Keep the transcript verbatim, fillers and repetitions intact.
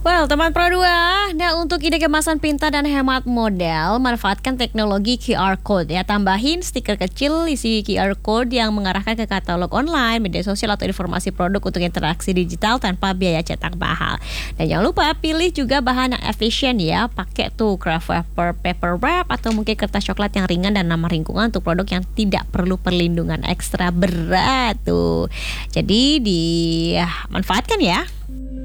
Well, teman Pro dua, nah untuk ide kemasan pintar dan hemat modal, manfaatkan teknologi Q R Code ya. Tambahin stiker kecil isi Q R Code yang mengarahkan ke katalog online, media sosial atau informasi produk untuk interaksi digital tanpa biaya cetak mahal. Dan jangan lupa pilih juga bahan yang efisien ya. Pakai tuh craft paper, paper wrap atau mungkin kertas coklat yang ringan dan ramah lingkungan untuk produk yang tidak perlu perlindungan ekstra berat tuh. Jadi dimanfaatkan ya.